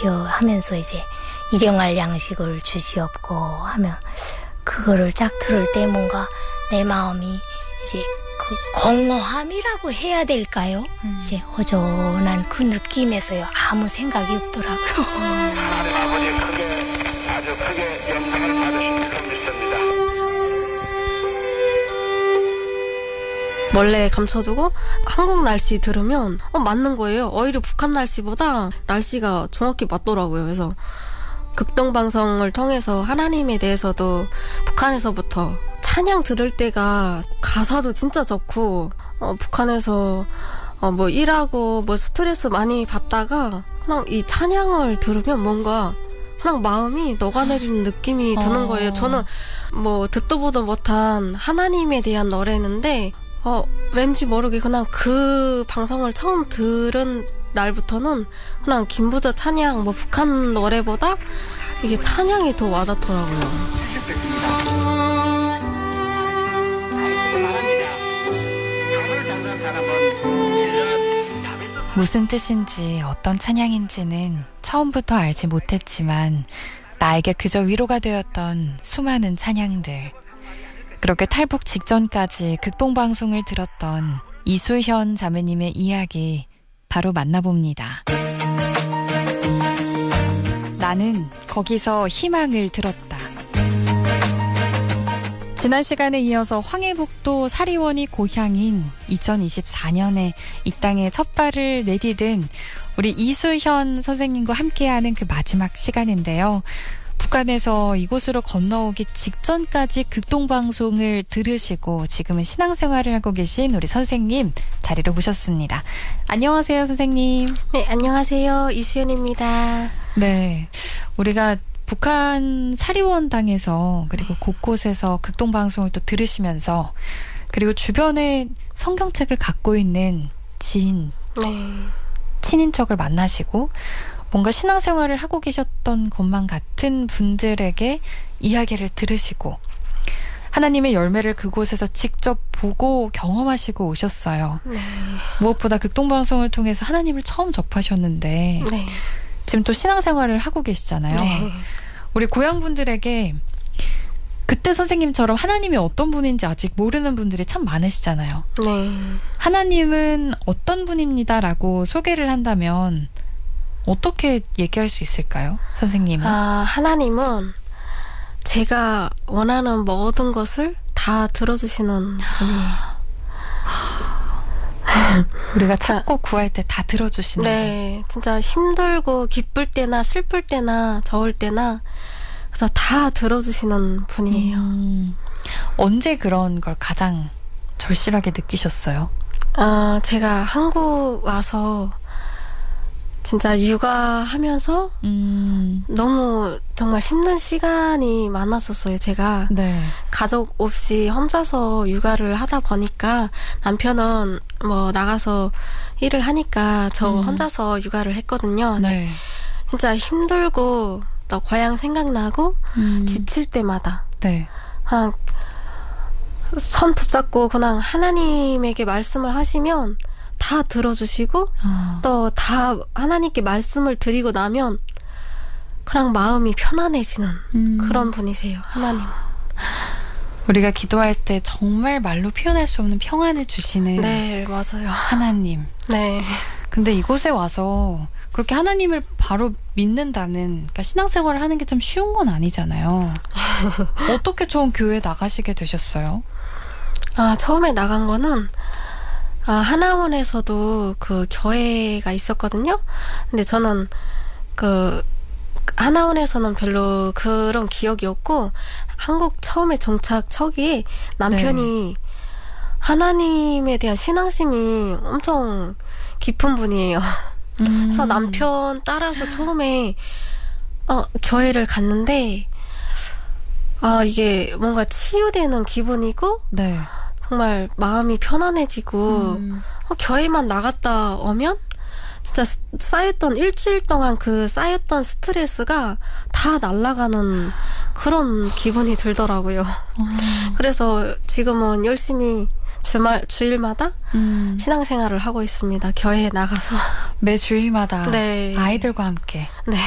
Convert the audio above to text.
하면서 이제 일용할 양식을 주시옵고 하면 그거를 쫙 들을 때 뭔가 내 마음이 이제 그 공허함이라고 해야 될까요? 이제 허전한 그 느낌에서요 아무 생각이 없더라고요. 아버지 아주 크게 영광을 받으실 줄 믿습니다. 몰래 감춰두고 한국 날씨 들으면 맞는 거예요. 오히려 북한 날씨보다 날씨가 정확히 맞더라고요. 그래서 극동방송을 통해서 하나님에 대해서도 북한에서부터 찬양 들을 때가 가사도 진짜 좋고 북한에서 뭐 일하고 뭐 스트레스 많이 받다가 그냥 이 찬양을 들으면 뭔가 그냥 마음이 녹아내리는 느낌이 드는 거예요. 저는 뭐 듣도 보도 못한 하나님에 대한 노래였는데 왠지 모르게 그냥 그 방송을 처음 들은 날부터는 그냥 김부자 찬양 뭐 북한 노래보다 이게 찬양이 더 와닿더라고요. 무슨 뜻인지 어떤 찬양인지는 처음부터 알지 못했지만 나에게 그저 위로가 되었던 수많은 찬양들. 그렇게 탈북 직전까지 극동방송을 들었던 이수현 자매님의 이야기 바로 만나봅니다. 나는 거기서 희망을 들었다. 지난 시간에 이어서 황해북도 사리원이 고향인 2024년에 이 땅에 첫 발을 내디딘 우리 이수현 선생님과 함께하는 그 마지막 시간인데요. 북한에서 이곳으로 건너오기 직전까지 극동방송을 들으시고 지금은 신앙생활을 하고 계신 우리 선생님 자리로 모셨습니다. 안녕하세요, 선생님. 네, 안녕하세요. 이수연입니다. 네, 우리가 북한 사리원 당에서 그리고 곳곳에서 극동방송을 또 들으시면서 그리고 주변에 성경책을 갖고 있는 지인, 친인척을 만나시고 뭔가 신앙생활을 하고 계셨던 것만 같은 분들에게 이야기를 들으시고 하나님의 열매를 그곳에서 직접 보고 경험하시고 오셨어요. 네. 무엇보다 극동방송을 통해서 하나님을 처음 접하셨는데 네. 지금 또 신앙생활을 하고 계시잖아요. 네. 우리 고향분들에게 그때 선생님처럼 하나님이 어떤 분인지 아직 모르는 분들이 참 많으시잖아요. 네. 하나님은 어떤 분입니다라고 소개를 한다면 어떻게 얘기할 수 있을까요, 선생님은? 하나님은 제가 원하는 모든 것을 다 들어주시는 분이에요. 우리가 찾고 구할 때 다 들어주시는 네, 진짜 힘들고 기쁠 때나 슬플 때나 좋을 때나 그래서 다 들어주시는 분이에요. 언제 그런 걸 가장 절실하게 느끼셨어요? 제가 한국 와서 진짜 육아하면서 너무 정말 힘든 시간이 많았었어요. 제가 가족 없이 혼자서 육아를 하다 보니까 남편은 뭐 나가서 일을 하니까 저 혼자서 육아를 했거든요. 네. 진짜 힘들고 또 고향 생각나고 지칠 때마다 그냥 손 붙잡고 그냥 하나님에게 말씀을 하시면 다 들어주시고 또 다 하나님께 말씀을 드리고 나면 그냥 마음이 편안해지는 그런 분이세요. 하나님은. 우리가 기도할 때 정말 말로 표현할 수 없는 평안을 주시는 네, 맞아요. 하나님. 네. 근데 이곳에 와서 그렇게 하나님을 바로 믿는다는 그러니까 신앙생활을 하는 게 참 쉬운 건 아니잖아요. 어떻게 처음 교회에 나가시게 되셨어요? 처음에 나간 거는 하나원에서도 그 교회가 있었거든요. 근데 저는 그 하나원에서는 별로 그런 기억이 없고 한국 처음에 정착 초기에 남편이 하나님에 대한 신앙심이 엄청 깊은 분이에요. 그래서 남편 따라서 처음에 교회를 갔는데 이게 뭔가 치유되는 기분이고 정말 마음이 편안해지고 교회만 나갔다 오면 진짜 쌓였던 일주일 동안 그 쌓였던 스트레스가 다 날아가는 그런 기분이 들더라고요. 그래서 지금은 열심히 주일마다 신앙생활을 하고 있습니다. 교회에 나가서 매 주일마다 네. 아이들과 함께. 네.